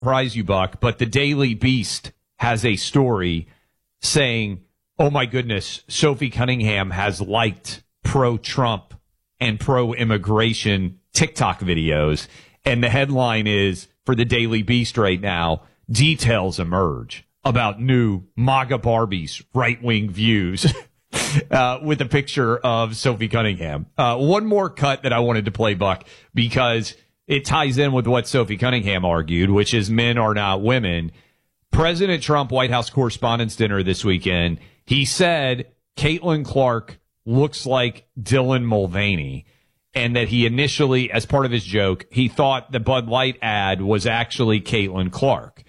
surprise you, Buck, but the Daily Beast has a story saying, oh my goodness, Sophie Cunningham has liked pro-Trump and pro-immigration TikTok videos. And the headline is, for the Daily Beast right now, details emerge about new MAGA Barbie's right-wing views with a picture of Sophie Cunningham. One more cut that I wanted to play, Buck, because it ties in with what Sophie Cunningham argued, which is men are not women. President Trump, White House Correspondents' Dinner this weekend, he said Caitlin Clark looks like Dylan Mulvaney, and that he initially, as part of his joke, he thought the Bud Light ad was actually Caitlin Clark.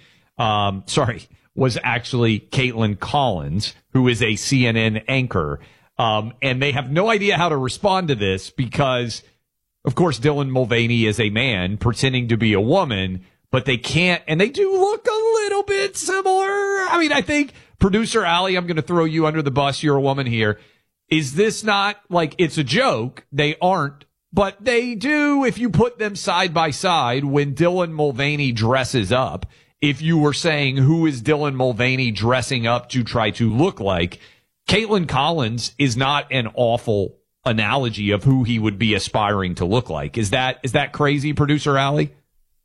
Was actually Caitlin Collins, who is a CNN anchor. And they have no idea how to respond to this because, of course, Dylan Mulvaney is a man pretending to be a woman, but they can't, and they do look a little bit similar. I mean, I think, producer Allie, I'm going to throw you under the bus. You're a woman here. Is this not like it's a joke? They aren't, but they do if you put them side by side when Dylan Mulvaney dresses up. If you were saying who is Dylan Mulvaney dressing up to try to look like, Caitlin Collins is not an awful analogy of who he would be aspiring to look like. Is that crazy, producer Allie?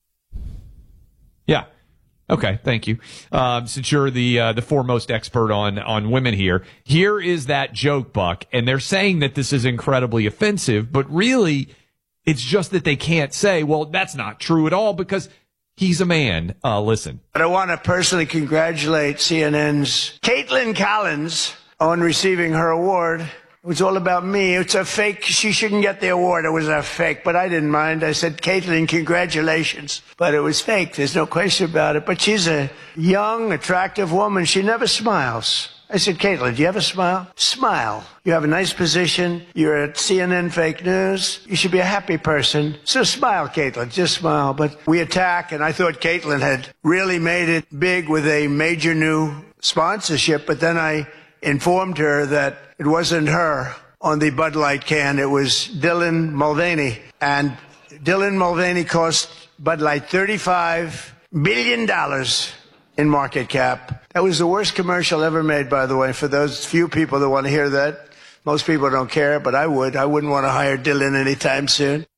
Yeah. Okay, thank you. Since you're the foremost expert on women here, here is that joke, Buck, and they're saying that this is incredibly offensive, but really, it's just that they can't say, well, that's not true at all because he's a man. Listen. But I want to personally congratulate CNN's Caitlin Collins on receiving her award. It was all about me. It's a fake. She shouldn't get the award. It was a fake, but I didn't mind. I said, Caitlin, congratulations. But it was fake. There's no question about it. But she's a young, attractive woman. She never smiles. I said, Caitlin, do you have a smile? Smile. You have a nice position. You're at CNN Fake News. You should be a happy person. So smile, Caitlin. Just smile. But we attack, and I thought Caitlin had really made it big with a major new sponsorship. But then I informed her that it wasn't her on the Bud Light can. It was Dylan Mulvaney. And Dylan Mulvaney cost Bud Light $35 billion in market cap. That was the worst commercial ever made, by the way, for those few people that want to hear that. Most people don't care, but I would. I wouldn't want to hire Dylan anytime soon.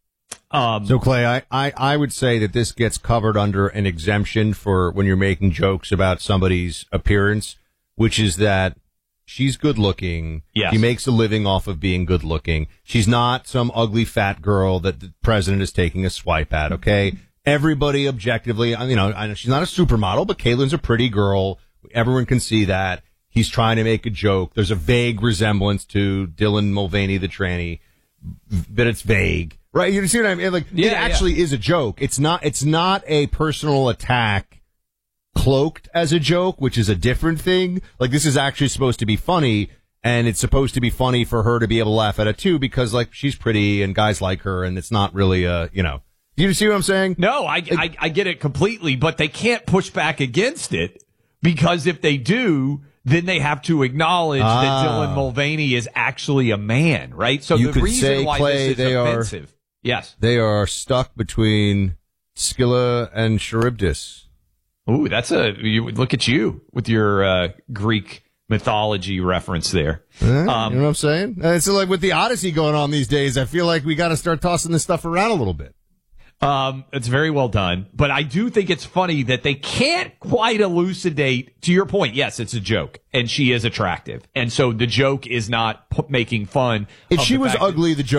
So, Clay, I would say that this gets covered under an exemption for when you're making jokes about somebody's appearance, which is that she's good looking. Yes. She makes a living off of being good looking. She's not some ugly fat girl that the president is taking a swipe at, okay? Everybody objectively, I know she's not a supermodel, but Caitlin's a pretty girl. Everyone can see that. He's trying to make a joke. There's a vague resemblance to Dylan Mulvaney, the tranny, but it's vague, right? You see what I mean? Like, it actually is a joke. It's not a personal attack cloaked as a joke, which is a different thing. Like, this is actually supposed to be funny, and it's supposed to be funny for her to be able to laugh at it too, because like she's pretty and guys like her, and it's not really You see what I'm saying? No, I get it completely, but they can't push back against it because if they do, then they have to acknowledge that Dylan Mulvaney is actually a man, right? So you the reason say, why Clay, this is offensive. Yes. They are stuck between Scylla and Charybdis. Ooh, look at you with your Greek mythology reference there. You know what I'm saying? It's like with the Odyssey going on these days, I feel like we got to start tossing this stuff around a little bit. It's very well done, but I do think it's funny that they can't quite elucidate. To your point, yes, it's a joke, and she is attractive, and so the joke is not making fun. If she was ugly, the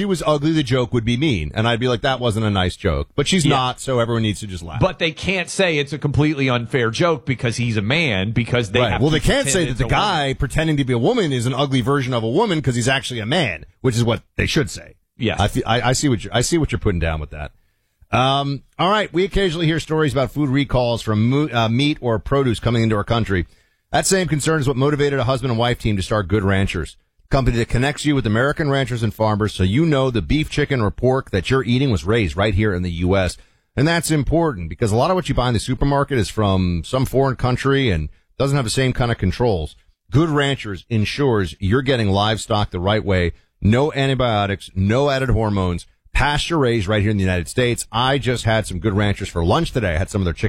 joke would be mean, and I'd be like, that wasn't a nice joke. But she's not, so everyone needs to just laugh. But they can't say it's a completely unfair joke because he's a man, because they have. Well, they can't say that the guy pretending to be a woman is an ugly version of a woman because he's actually a man, which is what they should say. Yes, I see what you're putting down with that. All right. We occasionally hear stories about food recalls from meat or produce coming into our country. That same concern is what motivated a husband and wife team to start Good Ranchers, a company that connects you with American ranchers and farmers so you know the beef, chicken, or pork that you're eating was raised right here in the U.S. And that's important because a lot of what you buy in the supermarket is from some foreign country and doesn't have the same kind of controls. Good Ranchers ensures you're getting livestock the right way, no antibiotics, no added hormones, pasture raised right here in the United States. I just had some Good Ranchers for lunch today. I had some of their chicken